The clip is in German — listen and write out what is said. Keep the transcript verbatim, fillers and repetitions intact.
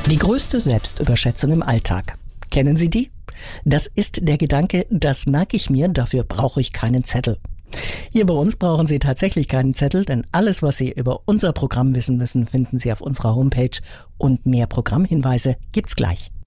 Die größte Selbstüberschätzung im Alltag. Kennen Sie die? Das ist der Gedanke, das merke ich mir, dafür brauche ich keinen Zettel. Hier bei uns brauchen Sie tatsächlich keinen Zettel, denn alles, was Sie über unser Programm wissen müssen, finden Sie auf unserer Homepage und mehr Programmhinweise gibt's gleich.